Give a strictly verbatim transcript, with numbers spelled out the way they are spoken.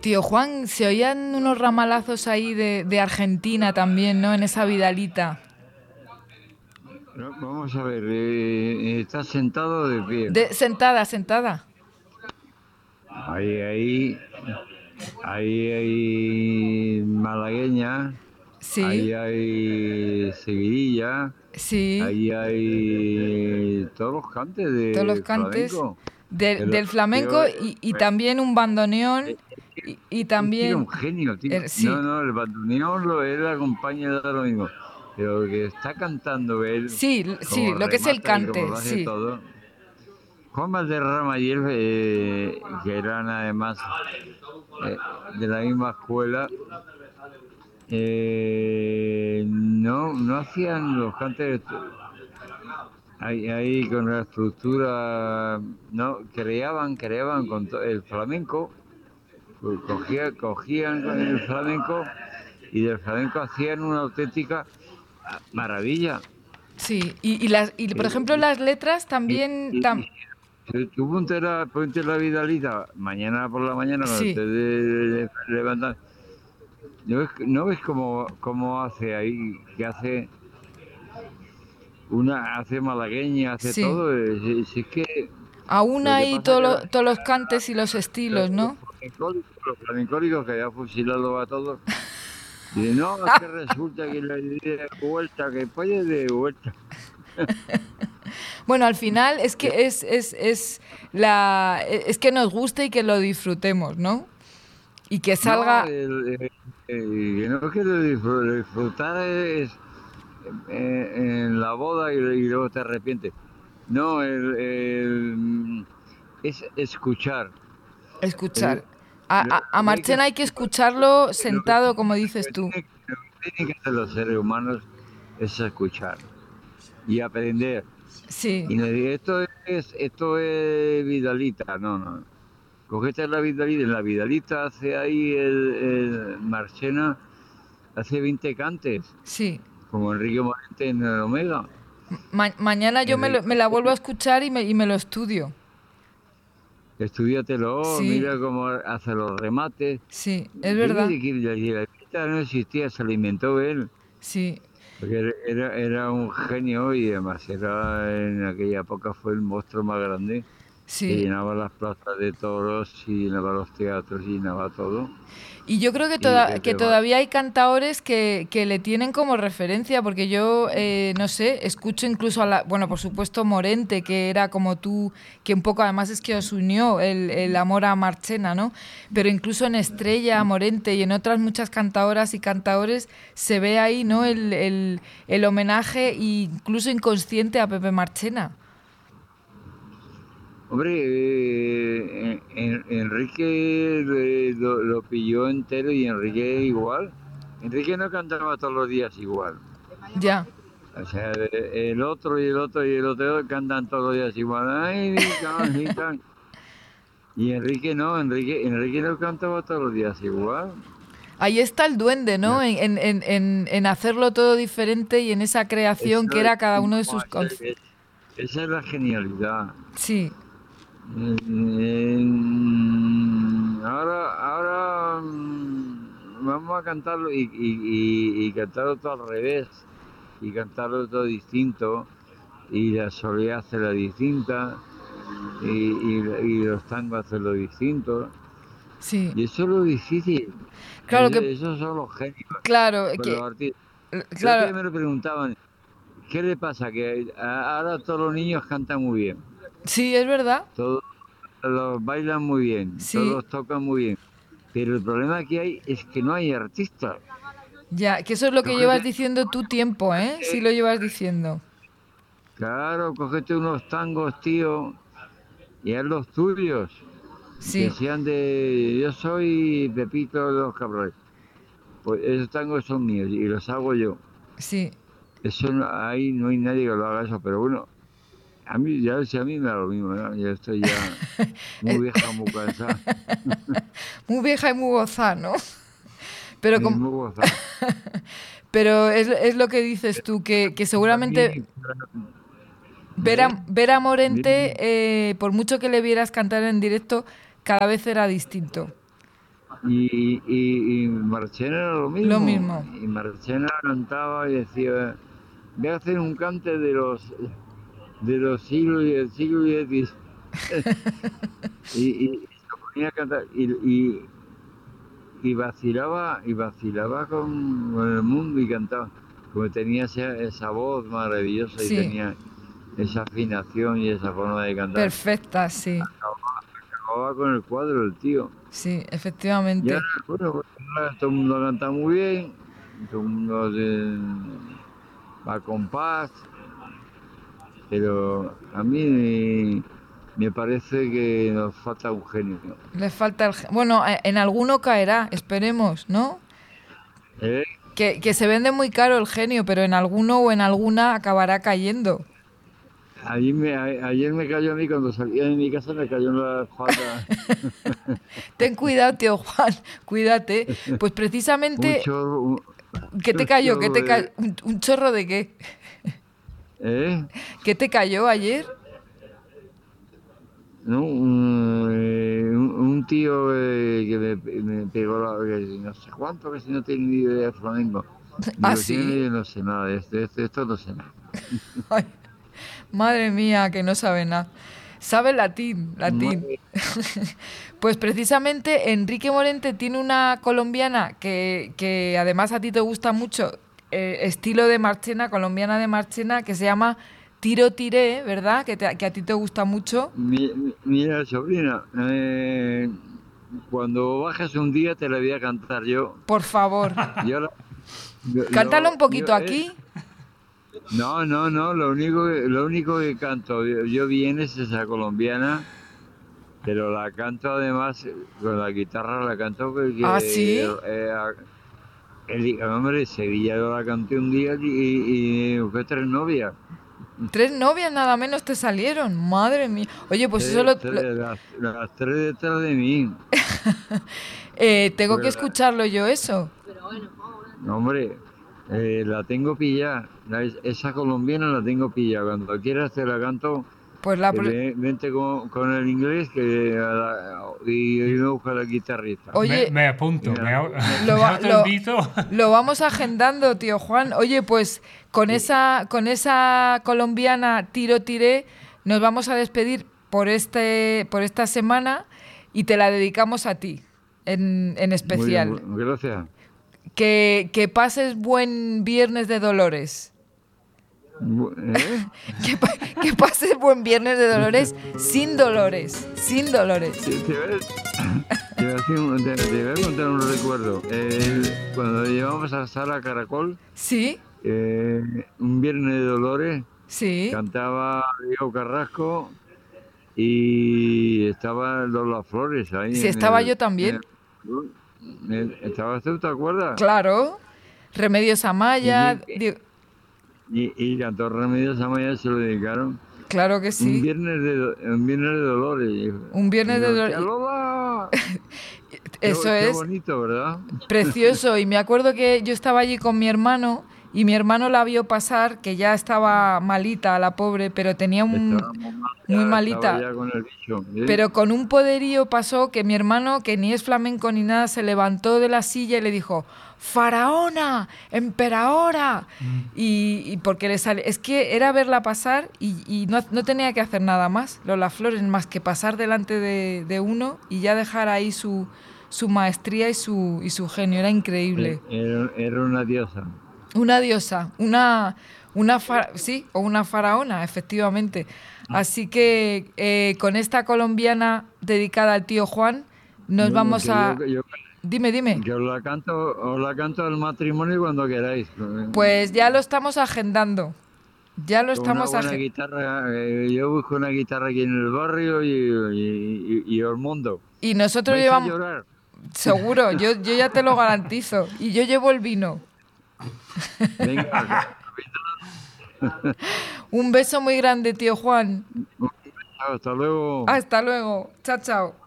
Tío Juan, se oían unos ramalazos ahí de, de Argentina también, ¿no? En esa Vidalita. No, vamos a ver, eh, ¿estás sentado o de pie? De, sentada, sentada. Ahí, ahí, ahí hay malagueña, Sí, ahí hay seguidilla, sí. ahí hay todos los cantes Todos los de cantes flamenco. de- El del flamenco tío, eh, y, y también un bandoneón eh, y, y es que era un también... genio, tío. el- sí, No, no, el bandoneón lo él acompaña da lo mismo. Pero lo que está cantando él, sí, sí, como lo que es el remata y como cante, lo hace sí. todo. Juan Valderrama y él, eh, que eran además eh, de la misma escuela, eh, no, no hacían los cantes ahí, ahí con la estructura, no, creaban, creaban con to- el flamenco, pues cogía- cogían con el flamenco y del flamenco hacían una auténtica maravilla. Sí, y, y las, y por Eh, ejemplo las letras y, también... y- tam- y si tú ponte la, ponte la Vidalita mañana por la mañana cuando sí, te de- levantas. ¿No ves, no ves cómo, cómo hace ahí? Que hace una, hace malagueña, hace sí. todo. Es, es- es que Aún lo que hay pasa todo que lo- la- todos los cantes y los estilos, los ¿no? flamencólicos, los flamencólicos que ya fusilado a todos, dicen, no, es que resulta que le di de vuelta, que puede de vuelta. Bueno, al final es que es, es, es, la, es que nos guste y que lo disfrutemos, ¿no? Y que No, salga... el, el- el que no quiero disfr- disfrutar es eh, en la boda y, y luego te arrepientes. No, el, el- es escuchar. Escuchar. El- A, lo, a, a lo que hay que Marchena hacer, hay que escucharlo lo que, sentado, como lo dices que tú. tiene- lo que tienen que hacer los seres humanos es escuchar y aprender. Sí, Y no decir, esto es, esto es Vidalita, no, no. Cogete la Vidalita, en la Vidalita hace ahí el, el Marchena, hace veinte cantes, sí. como Enrique Morente en el Omega. Ma- mañana yo me, lo- me Enrique, la vuelvo a escuchar y me, y me lo estudio. estudiatelo, Sí, mira cómo hace los remates. sí, es ¿Qué verdad. quiere decir? La Vidalita no existía, se lo inventó él. Sí, Porque era, era, era un genio y además era en aquella época fue el monstruo más grande que sí. llenaba las plazas de toros y llenaba los teatros y llenaba todo. Y yo creo que, Y toda- que que te va- todavía hay cantaores que, que le tienen como referencia, porque yo, eh, no sé, escucho incluso a la, bueno, por supuesto Morente, que era como tú, que un poco además es que os unió el, el amor a Marchena, ¿no? Pero incluso en Estrella, Morente y en otras muchas cantaoras y cantaores se ve ahí, ¿no? El, el, el homenaje incluso inconsciente a Pepe Marchena. Hombre, eh, en- Enrique eh, lo, lo pilló entero y Enrique igual. Enrique no cantaba todos los días igual. Ya, O sea, eh, el otro y el otro y el otro cantan todos los días igual. Ay, mi can, mi can. Y Enrique no, Enrique, Enrique no cantaba todos los días igual. ahí está el duende, No, ¿no? En, en, en, en en hacerlo todo diferente y en esa creación que eso es, era cada uno de no, sus... esa conf- es- esa es la genialidad. Sí, Eh, ahora, ahora mm, vamos a cantarlo y, y- y- y cantarlo todo al revés y cantarlo todo distinto y la soledad hacerla distinta y, y- y los tangos hacerlo distinto sí. y eso es lo difícil. Claro Eso- que, esos son los genios, claro, pues los que, artistas. El otro día claro, me lo preguntaban, ¿qué le pasa? Que a- ahora todos los niños cantan muy bien, sí, es verdad, todos los bailan muy bien, sí, todos tocan muy bien. Pero el problema que hay es que no hay artistas. ya, que eso es lo que llevas Cógete, diciendo tu tiempo, ¿eh? Sí lo llevas diciendo. claro, cógete unos tangos, tío, y haz los tuyos. Que Sí, sean de. Yo soy Pepito de los Cabrones. Pues esos tangos son míos y los hago yo. sí. Eso no, ahí no hay nadie que lo haga eso, pero bueno, a mí ya si a mí me da lo mismo, ¿no? Yo estoy ya muy Eh, vieja, muy cansada, Muy vieja y muy gozada, ¿no? Pero, y com- muy gozada. pero es, es lo que dices tú, que, que A mí, seguramente ver ¿eh? a, ver a Dime. Morente, eh, por mucho que le vieras cantar en directo, cada vez era distinto. Y, y, y Marchena era lo mismo. Lo mismo. Y Marchena cantaba y decía, voy a hacer un cante de los de los siglos y del siglo diez. y, y se ponía a cantar y, y, y vacilaba y vacilaba con, con el mundo y cantaba. Como tenía esa, esa voz maravillosa Sí. y tenía esa afinación y esa forma de cantar. Perfecta, sí. Acababa, acababa con el cuadro el tío. Sí, efectivamente. Ya, bueno, pues, todo el mundo canta muy bien, todo el mundo eh, va con paz, pero a mí me, me parece que nos falta un genio. Le falta el... Bueno, eh, en alguno caerá, esperemos, ¿no? ¿Eh? Que, que se vende muy caro el genio, pero en alguno o en alguna acabará cayendo. Ayer me, a- ayer me cayó a mí, cuando salía de mi casa, me cayó en la espalda Ten cuidado, tío Juan, cuídate. Pues un precisamente, chorro, un, ¿qué te un cayó? ¿Qué chorro te de... ca- un, un chorro de qué? ¿Eh? ¿Qué te cayó ayer? No, un, eh, un, un tío eh, que me, me pegó la, que no sé cuánto, que si no tiene ni idea de flamenco. ¿Ah, Digo, sí? tiene, no sé nada de esto, esto, esto no sé nada. Ay, madre mía, que no sabe nada. Sabe latín, latín. Madre, Pues precisamente Enrique Morente tiene una colombiana que, que además a ti te gusta mucho, eh, estilo de Marchena, colombiana de Marchena, que se llama Tiro Tiré, ¿verdad? Que, te- que a ti te gusta mucho. mi- mi- mira, sobrina, eh, cuando bajes un día te la voy a cantar yo. Por favor, Yo, la- yo, cántalo un lo- yo, poquito eh, aquí. no, no, no, lo único, que- lo único que canto yo, yo bien es esa colombiana, pero la canto además con la guitarra, la canto Ah, porque sí. eh, el, hombre, Sevilla yo la canté un día y, y fue tres novias. Tres novias nada menos te salieron. Madre mía. Oye, pues eso Tres- lo, lo- tres- las, las tres detrás de mí. eh, tengo que Pues, la- escucharlo yo eso. no, hombre, eh, la tengo pillada. La- esa colombiana la tengo pillada. Cuando quieras te la canto. Pues la... Que pro- ve- vente con, con el inglés que a la- y, y me busca la guitarrista. Me, Oye, me apunto, Mira, me, au- lo, me va- lo, autoinvito. lo vamos agendando, tío Juan. Oye, pues con Sí. esa, con esa colombiana Tiro Tiré nos vamos a despedir por, este, por esta semana y te la dedicamos a ti en, en Muy especial. bien, mu- gracias. Que, que pases buen Viernes de Dolores. Bu- ¿Eh? Que, pa- que pases buen Viernes de Dolores sin dolores, sin dolores. Te, te voy a, te voy a decir un- te- te voy a contar un recuerdo. El- cuando llevamos a Sala Caracol, ¿Sí? eh, un viernes de Dolores, Sí. cantaba Diego Carrasco y estaba Lola Flores ahí. Sí, en estaba el- yo también. en el- ¿Estabas tú, te acuerdas? Claro. Remedios Amaya. Y- di- Y, y cantó Remedios Amaya, se lo dedicaron. Claro que Un sí. viernes de, do- un viernes de Dolores. Y- Un Viernes de y yo, Dolores. ¡Tía Lola! Qué- Eso qué es bonito, ¿verdad? precioso. Y me acuerdo que yo estaba allí con mi hermano y mi hermano la vio pasar, que ya estaba malita, la pobre, pero tenía un... Estaba muy mal, muy ya, malita. estaba ya con el bicho. ¿sí? Pero con un poderío pasó que mi hermano, que ni es flamenco ni nada, se levantó de la silla y le dijo, ¡Faraona! ¡Emperadora! Y, y porque le sale... Es que era verla pasar y, y no, no tenía que hacer nada más, Lola Flores, más que pasar delante de, de uno y ya dejar ahí su, su maestría y su, y su genio. Era increíble. Era, era una diosa. Una diosa, una, una fa- sí, o una faraona, efectivamente. Así que eh, con esta colombiana dedicada al tío Juan, nos Bueno, vamos que a... yo- yo- Dime, dime. que os la canto, os la canto al matrimonio cuando queráis. Pues ya lo estamos agendando. Ya lo Con estamos una buena agendando. guitarra, eh, yo busco una guitarra aquí en el barrio y, y, y, y os monto. Y nosotros ¿Vais a llevamos... llorar? Seguro, yo, yo ya te lo garantizo. Y yo llevo el vino. Venga, Un beso muy grande, tío Juan. hasta luego. Hasta luego. Chao, chao.